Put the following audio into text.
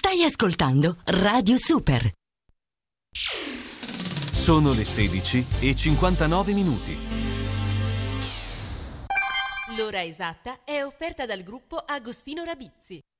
Stai ascoltando Radio Super. Sono le 16:59. L'ora esatta è offerta dal gruppo Agostino Rabizzi.